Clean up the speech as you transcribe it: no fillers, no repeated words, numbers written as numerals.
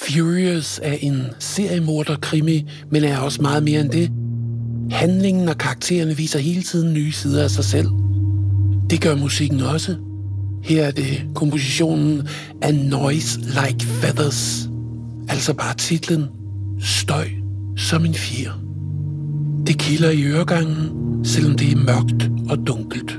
Furious er en seriemorderkrimi, men er også meget mere end det. Handlingen og karaktererne viser hele tiden nye sider af sig selv. Det gør musikken også. Her er det kompositionen A Noise Like Feathers. Altså bare titlen Støj som en fjer. Det kilder i øregangen, selvom det er mørkt og dunkelt.